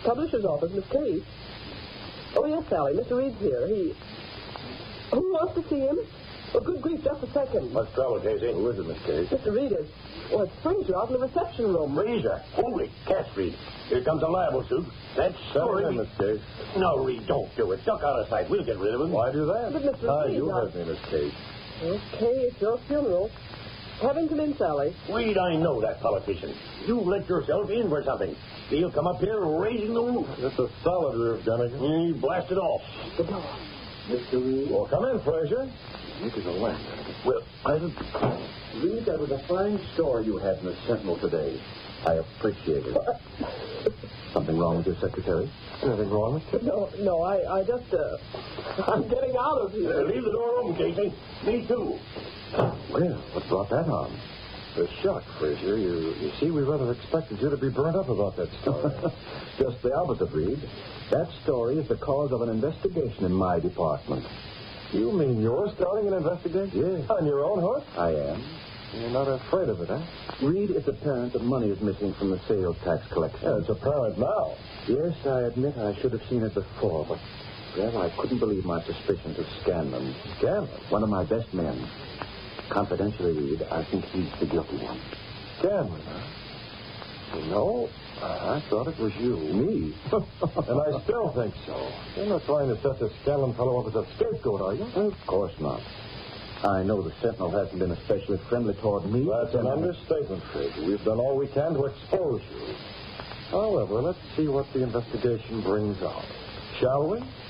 Publisher's office, Miss Case. Oh, yes, Sally. Mr. Reed's here. Who wants to see him? Oh, good grief, just a second. What's the trouble, Casey? Who is it, Miss Case? Mr. Reed is... Well, it's Fraser out in the reception room. Fraser? Holy cats, Reed. Here comes a libel suit. That's story. Miss Case. No, Reed, don't do it. Duck out of sight. We'll get rid of him. Why do that? But Mr. Reed... You heard me, Miss Case. Okay, it's your funeral. Have him come in, Sally. Reed, I know that politician. You let yourself in for something. He'll come up here raising the roof. It's a solid roof, Dunnigan. He blasted off. The door. Mr. Reed. Well, come in, Fraser. Look at the lamp. Well, Reed, that was a fine story you had in the Sentinel today. I appreciate it. Something wrong with your secretary? Anything wrong with you? No, I just, I'm getting out of here. Leave the door open, Casey. Me too. Well, what brought that on? The shock, Fraser. You see, we rather expected you to be burnt up about that story. Just the opposite, Reed. That story is the cause of an investigation in my department. You mean you're starting an investigation? Yes. On your own hook? I am. You're not afraid of it, huh? Reed, it's apparent that money is missing from the sales tax collection. Yeah, it's apparent now. Yes, I admit I should have seen it before, but, well, I couldn't believe my suspicions of Scanlon. Scanlon? One of my best men. Confidentially, Reed, I think he's the guilty one. Scanlon, huh? No, I thought it was you. Me? And I still think so. You're not trying to set this Scanlon fellow up as a scapegoat, are you? Of course not. I know the Sentinel hasn't been especially friendly toward me. That's an understatement, Fraser. We've done all we can to expose you. However, let's see what the investigation brings out. Shall we?